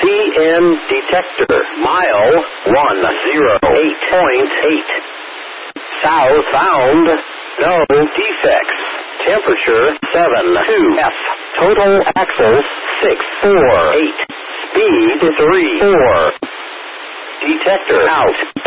CN detector. Mile 108.8. Southbound. No defects. Temperature 72 F. Total axles 648. Speed 34. Detector out.